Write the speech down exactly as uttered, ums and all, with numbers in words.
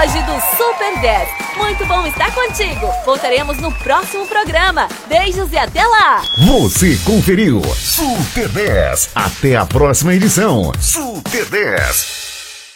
hoje do Super dez. Muito bom estar contigo. Voltaremos no próximo programa. Beijos e até lá. Você conferiu Super dez. Até a próxima edição. Super dez.